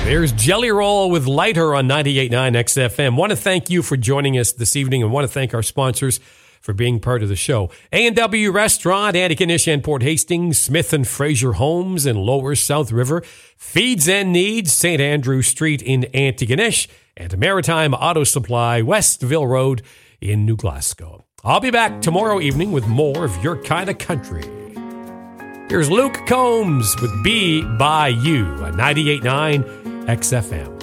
There's Jelly Roll with Lighter on 98.9 XFM. Want to thank you for joining us this evening and want to thank our sponsors for being part of the show. A&W Restaurant, Antigonish and Port Hastings, Smith and Fraser Homes in Lower South River, Feeds and Needs, St. Andrew Street in Antigonish, and Maritime Auto Supply, Westville Road in New Glasgow. I'll be back tomorrow evening with more of your kind of country. Here's Luke Combs with Be By You on 98.9 XFM.